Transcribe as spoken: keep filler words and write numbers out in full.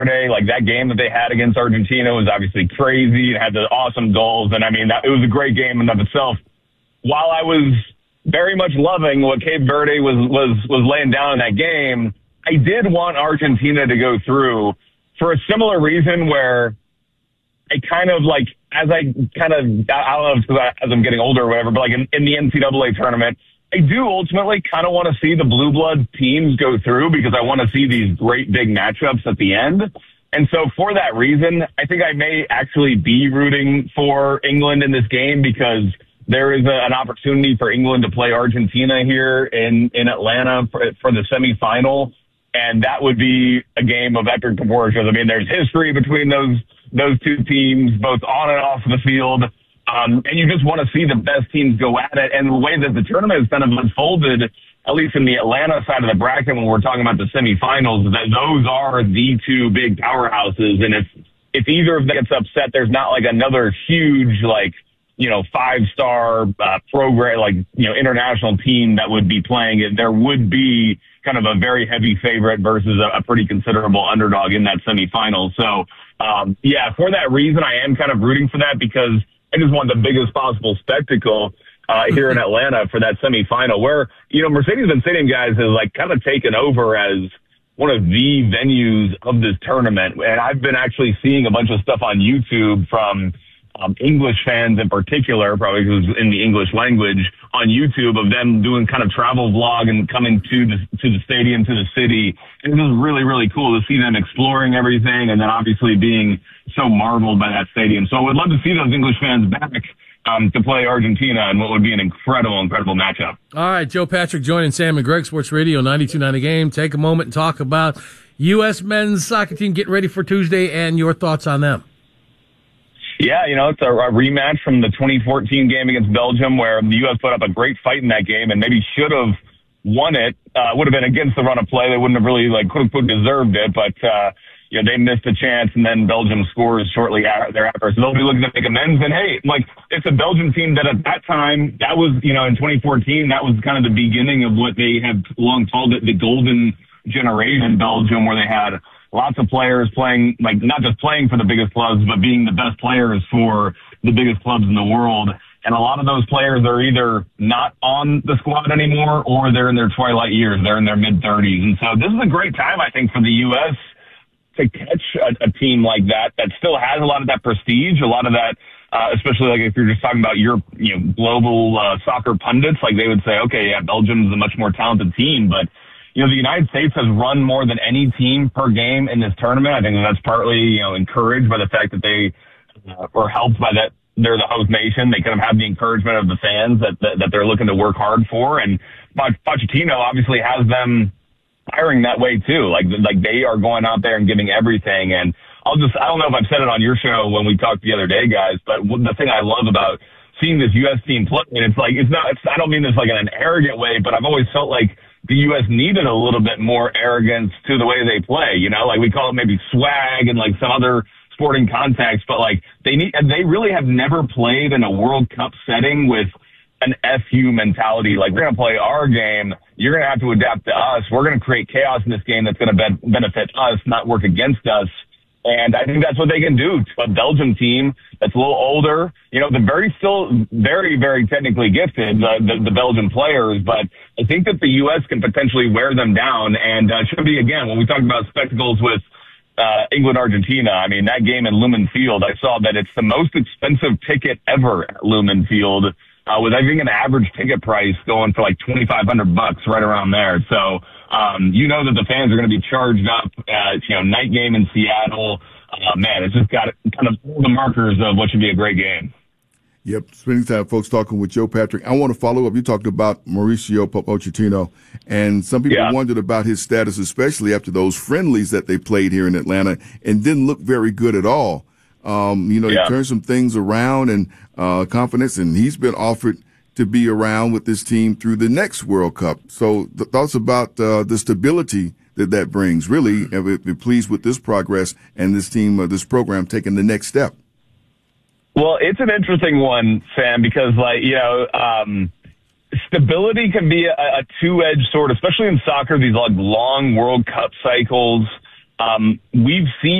Day, like that game that they had against Argentina was obviously crazy. It had the awesome goals, and I mean, that, it was a great game in and of itself. While I was very much loving what Cape Verde was was was laying down in that game, I did want Argentina to go through for a similar reason, where I kind of like, as I kind of, I don't know if it's because I, as I'm getting older or whatever, but like in, in the N C double A tournament, I do ultimately kind of want to see the blue blood teams go through because I want to see these great big matchups at the end. And so for that reason, I think I may actually be rooting for England in this game because there is a, an opportunity for England to play Argentina here in, in Atlanta for, for the semifinal. And that would be a game of epic proportions. I mean, there's history between those, those two teams, both on and off the field. Um, and you just want to see the best teams go at it. And the way that the tournament has kind of unfolded, at least in the Atlanta side of the bracket, when we're talking about the semifinals, that those are the two big powerhouses. And if, if either of them gets upset, there's not like another huge, like, you know, five-star uh, program, like, you know, international team that would be playing it. There would be kind of a very heavy favorite versus a, a pretty considerable underdog in that semifinal. So, um, yeah, for that reason, I am kind of rooting for that because I just want the biggest possible spectacle uh, here in Atlanta for that semifinal where, you know, Mercedes-Benz Stadium, guys, has like kind of taken over as one of the venues of this tournament. And I've been actually seeing a bunch of stuff on YouTube from um, English fans in particular, probably who's in the English language, on YouTube of them doing kind of travel vlog and coming to the, to the stadium, to the city. And it was really, really cool to see them exploring everything and then obviously being so marveled by that stadium. So I would love to see those English fans back um, to play Argentina in what would be an incredible, incredible matchup. All right, Joe Patrick joining Sam and Greg, Sports Radio ninety-two point nine The Game. Take a moment and talk about U S men's soccer team getting ready for Tuesday and your thoughts on them. Yeah, you know, it's a, a rematch from the twenty fourteen game against Belgium where the U S put up a great fight in that game and maybe should have won it. Uh, would have been against the run of play. They wouldn't have really, like, quote unquote, deserved it. But, uh, you know, they missed a chance and then Belgium scores shortly thereafter. So they'll be looking to make amends. And, hey, like, it's a Belgium team that at that time, that was, you know, in twenty fourteen, that was kind of the beginning of what they have long called it the golden generation in Belgium, where they had lots of players playing, like not just playing for the biggest clubs, but being the best players for the biggest clubs in the world. And a lot of those players are either not on the squad anymore or they're in their twilight years. They're in their mid-thirties. And so this is a great time, I think, for the U S to catch a, a team like that that still has a lot of that prestige, a lot of that, uh, especially like if you're just talking about your, you know, global uh, soccer pundits, like they would say, okay, yeah, Belgium's a much more talented team, but you know, the United States has run more than any team per game in this tournament. I think that's partly, you know, encouraged by the fact that they uh, were helped by that. They're the host nation. They kind of have the encouragement of the fans that, that, that they're looking to work hard for. And Pochettino obviously has them hiring that way too. Like, like they are going out there and giving everything. And I'll just, I don't know if I've said it on your show when we talked the other day, guys, but the thing I love about seeing this U S team play, and it's like, it's not, it's, I don't mean this like in an arrogant way, but I've always felt like the U S needed a little bit more arrogance to the way they play, you know, like we call it maybe swag and like some other sporting context, but like they need, they really have never played in a World Cup setting with an F U mentality. Like we're going to play our game. You're going to have to adapt to us. We're going to create chaos in this game that's going to be- benefit us, not work against us. And I think that's what they can do to a Belgium team that's a little older. You know, they're very still very, very technically gifted, uh, the, the Belgian players, but I think that the U S can potentially wear them down. And uh, should be, again, when we talk about spectacles with uh, England, Argentina, I mean, that game in Lumen Field, I saw that it's the most expensive ticket ever at Lumen Field, uh, with I think an average ticket price going for like twenty-five hundred bucks right around there. So, Um, you know that the fans are going to be charged up at, you know, night game in Seattle. Uh, man, it's just got kind of all the markers of what should be a great game. Yep. Spending time, folks, talking with Joe Patrick. I want to follow up. You talked about Mauricio Pochettino, and some people yeah. wondered about his status, especially after those friendlies that they played here in Atlanta and didn't look very good at all. Um, you know, yeah. he turned some things around and uh, confidence, and he's been offered to be around with this team through the next World Cup. So the thoughts about uh, the stability that that brings, really, and we're pleased with this progress and this team, uh, this program taking the next step. Well, it's an interesting one, Sam, because, like, you know, um, stability can be a, a two-edged sword, especially in soccer, these like long World Cup cycles. Um, we've seen